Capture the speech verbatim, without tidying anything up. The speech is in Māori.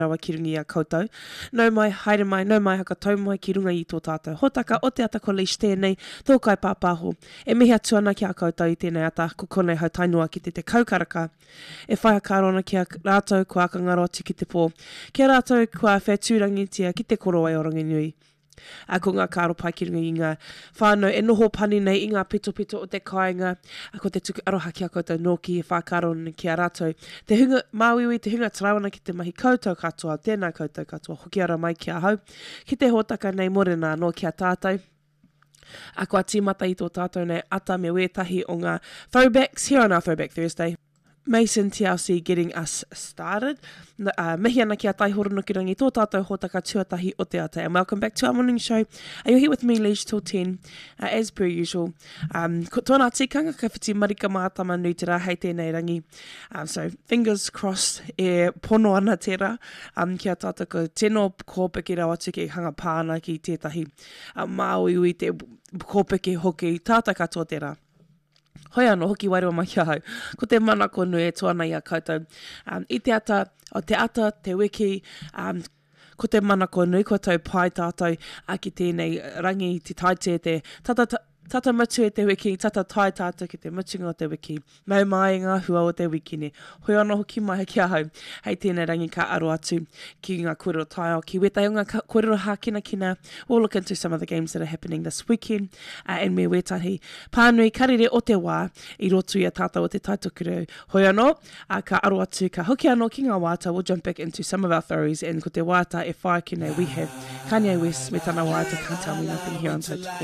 rawa ki rungi a koutou. Nau mai, haere mai, nau mai haka tau mai ki runga i tō tātou. Hotaka o te ata ko leash tēnei, tō kai pāpāho. E mihi atu ana ki a koutou i tēnei ata, ko konei hau tainua ki te te kaukaraka. E whai a karona ki a rātou kua aka ngaro atu ki te pō. Ki a rātou kua whētūrangi tia ki te korowai o Ranginui. A ko ngā kāro pai ki runga i ngā whānau e noho pani nei i ngā pito pito o te kāinga. A ko te tuku aroha ki a koutou no ki e whākarona ki a rātou. Te hunga māwiwi, te hunga tarawana ki te mahi koutou katoa, tēnā koutou katoa, hoki ara mai ki a hau. Ki te hōtaka nei morena no ki a tātou. A ko a tīmata i tō tātou nei ata me wētahi o ngā throwbacks here on our Throwback Thursday. Mason T L C getting us started. Uh, mihi ana ki a tai horono ki rangi tō tātou hōtaka tuatahi o te ata. And welcome back to our morning show. Are you here with me, Leash, till ten, uh, as per usual. Um, ko tōna tikanga ka whiti marika mātama nui te rā hei tēnei rangi. Um, so, fingers crossed e pono ana tērā. Um, ki a tātou ko tēnō kōpeke rau atu ki hanga pāna ki tētahi uh, māuiui te kōpeke hoki tātai katoa tērā. Hoi anō, hoki wairua mai kia hau. Ko te mana ko nui e tuana i a koutou. Um, I te ata, o te ata, te wiki, um, ko te mana ko nui, ko tau pai tātou a ki tēnei rangi te taite te tata, tata, tata mutu e te wiki, tata tai tātou ki te mutunga o te wiki. Mau mai ngā hua o te wiki ne. Hoi anō hoki mai kia hau. Hei tēnei rangi ka aro atu ki ngā kōrero tai o ki wetai o ngā kōrero hākina kina. We'll look into some of the games that are happening this weekend. Uh, and me wetahi pānui karere o te wā i roto i a tātou o te taitokuru. Hoi anō, uh, ka aro atu, ka hoki anō ki ngā wāta. We'll jump back into some of our throws. And ko te wāta e whai kine, we have Kanye West me tana wāta, Can't Tell Me Nothing here on Touch.